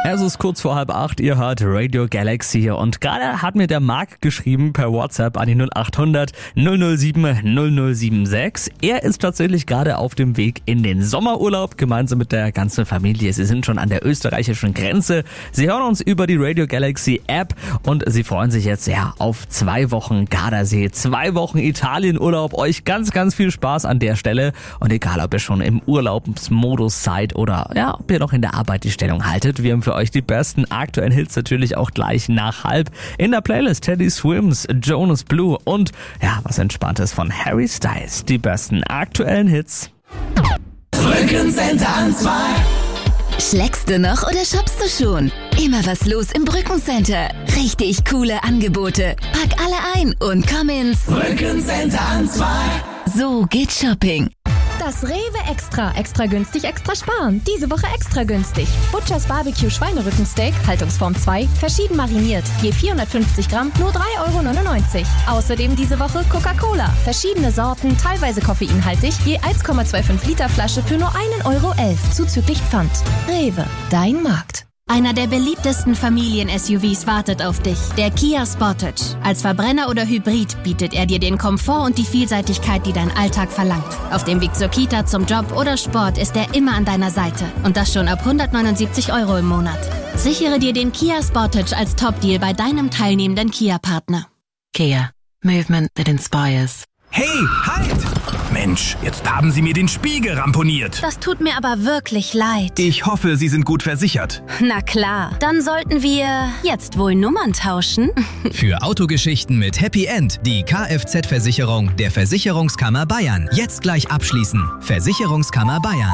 Es ist kurz vor 7:30, ihr hört Radio Galaxy und gerade hat mir der Marc geschrieben per WhatsApp an die 0800 007 0076. Er ist tatsächlich gerade auf dem Weg in den Sommerurlaub, gemeinsam mit der ganzen Familie. Sie sind schon an der österreichischen Grenze. Sie hören uns über die Radio Galaxy App und sie freuen sich jetzt auf 2 Wochen Gardasee, 2 Wochen Italienurlaub. Euch ganz, ganz viel Spaß an der Stelle und egal, ob ihr schon im Urlaubsmodus seid oder ob ihr noch in der Arbeit die Stellung haltet, wir haben für euch die besten aktuellen Hits natürlich auch gleich nach 12:30 in der Playlist Teddy Swims, Jonas Blue und was Entspanntes von Harry Styles. Die besten aktuellen Hits. Brückencenter an 2. Schlägst du noch oder shoppst du schon? Immer was los im Brückencenter. Richtig coole Angebote. Pack alle ein und komm ins Brückencenter an 2. So geht Shopping. Das Rewe Extra günstig, extra sparen. Diese Woche extra günstig. Butchers Barbecue Schweinerückensteak, Haltungsform 2, verschieden mariniert. Je 450 Gramm, nur 3,99 €. Außerdem diese Woche Coca-Cola. Verschiedene Sorten, teilweise koffeinhaltig, je 1,25 Liter Flasche für nur 1,11 € zuzüglich Pfand. Rewe, dein Markt. Einer der beliebtesten Familien-SUVs wartet auf dich, der Kia Sportage. Als Verbrenner oder Hybrid bietet er dir den Komfort und die Vielseitigkeit, die dein Alltag verlangt. Auf dem Weg zur Kita, zum Job oder Sport ist er immer an deiner Seite. Und das schon ab 179 € im Monat. Sichere dir den Kia Sportage als Top-Deal bei deinem teilnehmenden Kia-Partner. Kia. Movement that inspires. Hey, halt! Mensch, jetzt haben Sie mir den Spiegel ramponiert. Das tut mir aber wirklich leid. Ich hoffe, Sie sind gut versichert. Na klar, dann sollten wir jetzt wohl Nummern tauschen. Für Autogeschichten mit Happy End die Kfz-Versicherung der Versicherungskammer Bayern. Jetzt gleich abschließen. Versicherungskammer Bayern.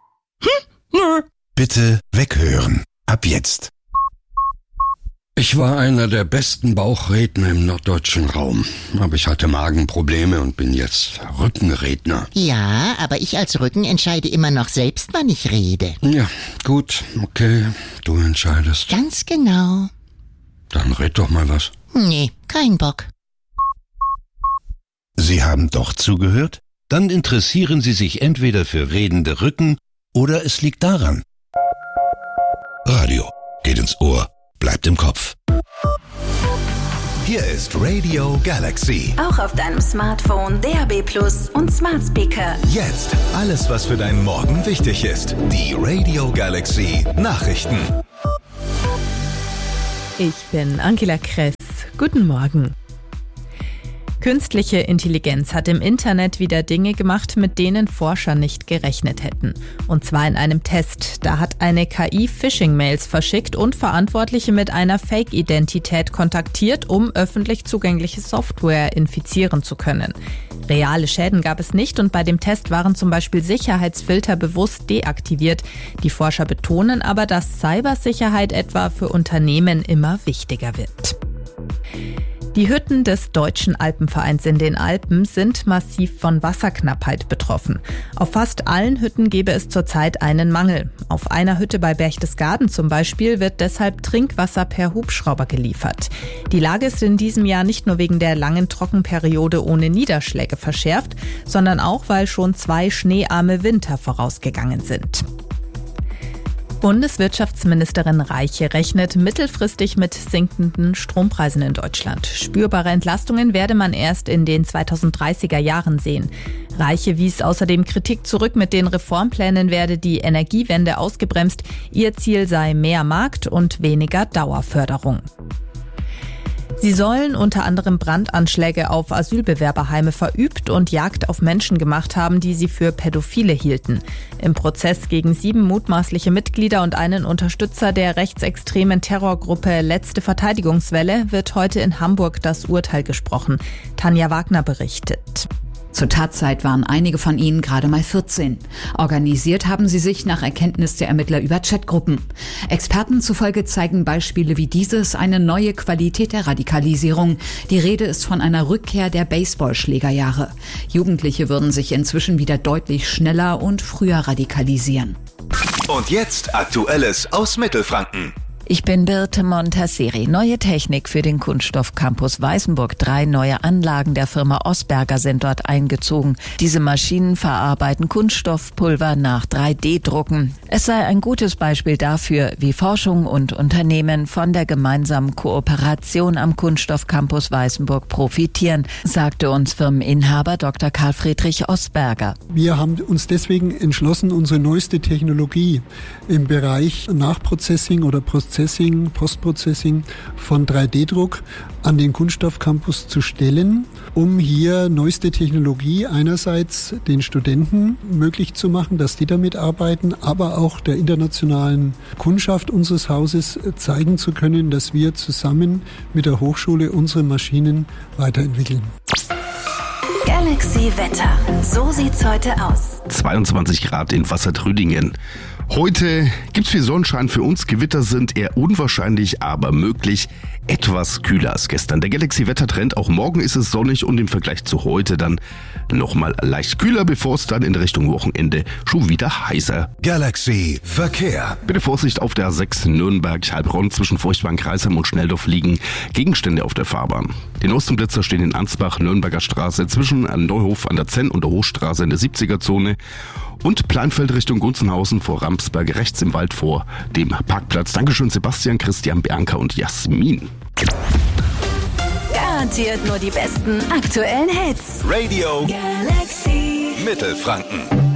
Bitte weghören. Ab jetzt. Ich war einer der besten Bauchredner im norddeutschen Raum. Aber ich hatte Magenprobleme und bin jetzt Rückenredner. Ja, aber ich als Rücken entscheide immer noch selbst, wann ich rede. Ja, gut, okay, du entscheidest. Ganz genau. Dann red doch mal was. Nee, kein Bock. Sie haben doch zugehört? Dann interessieren Sie sich entweder für redende Rücken oder es liegt daran. Radio geht ins Ohr. Bleibt im Kopf. Hier ist Radio Galaxy. Auch auf deinem Smartphone, DAB+ und Smart Speaker. Jetzt alles, was für deinen Morgen wichtig ist. Die Radio Galaxy Nachrichten. Ich bin Angela Kress. Guten Morgen. Künstliche Intelligenz hat im Internet wieder Dinge gemacht, mit denen Forscher nicht gerechnet hätten. Und zwar in einem Test. Da hat eine KI Phishing-Mails verschickt und Verantwortliche mit einer Fake-Identität kontaktiert, um öffentlich zugängliche Software infizieren zu können. Reale Schäden gab es nicht und bei dem Test waren zum Beispiel Sicherheitsfilter bewusst deaktiviert. Die Forscher betonen aber, dass Cybersicherheit etwa für Unternehmen immer wichtiger wird. Die Hütten des Deutschen Alpenvereins in den Alpen sind massiv von Wasserknappheit betroffen. Auf fast allen Hütten gäbe es zurzeit einen Mangel. Auf einer Hütte bei Berchtesgaden zum Beispiel wird deshalb Trinkwasser per Hubschrauber geliefert. Die Lage ist in diesem Jahr nicht nur wegen der langen Trockenperiode ohne Niederschläge verschärft, sondern auch, weil schon 2 schneearme Winter vorausgegangen sind. Bundeswirtschaftsministerin Reiche rechnet mittelfristig mit sinkenden Strompreisen in Deutschland. Spürbare Entlastungen werde man erst in den 2030er Jahren sehen. Reiche wies außerdem Kritik zurück, mit den Reformplänen werde die Energiewende ausgebremst. Ihr Ziel sei mehr Markt und weniger Dauerförderung. Sie sollen unter anderem Brandanschläge auf Asylbewerberheime verübt und Jagd auf Menschen gemacht haben, die sie für Pädophile hielten. Im Prozess gegen 7 mutmaßliche Mitglieder und einen Unterstützer der rechtsextremen Terrorgruppe Letzte Verteidigungswelle wird heute in Hamburg das Urteil gesprochen. Tanja Wagner berichtet. Zur Tatzeit waren einige von ihnen gerade mal 14. Organisiert haben sie sich nach Erkenntnis der Ermittler über Chatgruppen. Experten zufolge zeigen Beispiele wie dieses eine neue Qualität der Radikalisierung. Die Rede ist von einer Rückkehr der Baseballschlägerjahre. Jugendliche würden sich inzwischen wieder deutlich schneller und früher radikalisieren. Und jetzt Aktuelles aus Mittelfranken. Ich bin Birte Montasseri. Neue Technik für den Kunststoff-Campus Weißenburg. 3 neue Anlagen der Firma Osberger sind dort eingezogen. Diese Maschinen verarbeiten Kunststoffpulver nach 3D-Drucken. Es sei ein gutes Beispiel dafür, wie Forschung und Unternehmen von der gemeinsamen Kooperation am Kunststoff-Campus Weißenburg profitieren, sagte uns Firmeninhaber Dr. Karl Friedrich Osberger. Wir haben uns deswegen entschlossen, unsere neueste Technologie im Bereich Nachprocessing oder Postprocessing von 3D-Druck an den Kunststoff-Campus zu stellen, um hier neueste Technologie einerseits den Studenten möglich zu machen, dass die damit arbeiten, aber auch der internationalen Kundschaft unseres Hauses zeigen zu können, dass wir zusammen mit der Hochschule unsere Maschinen weiterentwickeln. Galaxy Wetter. So sieht's heute aus. 22 Grad in Wassertrüdingen. Heute gibt's viel Sonnenschein für uns. Gewitter sind eher unwahrscheinlich, aber möglich. Etwas kühler als gestern. Der Galaxy-Wettertrend, auch morgen ist es sonnig und im Vergleich zu heute dann nochmal leicht kühler, bevor es dann in Richtung Wochenende schon wieder heißer. Galaxy Verkehr. Bitte Vorsicht auf der A6 Nürnberg-Heilbronn zwischen Feuchtwagen-Kreisheim und Schnelldorf liegen Gegenstände auf der Fahrbahn. Die neuesten Blitzer stehen in Ansbach, Nürnberger Straße zwischen Neuhof an der Zenn und der Hochstraße in der 70er-Zone und Pleinfeld Richtung Gunzenhausen vor Ramsberg rechts im Wald vor dem Parkplatz. Dankeschön Sebastian, Christian, Bianca und Jasmin. Garantiert nur die besten aktuellen Hits. Radio Galaxy Mittelfranken.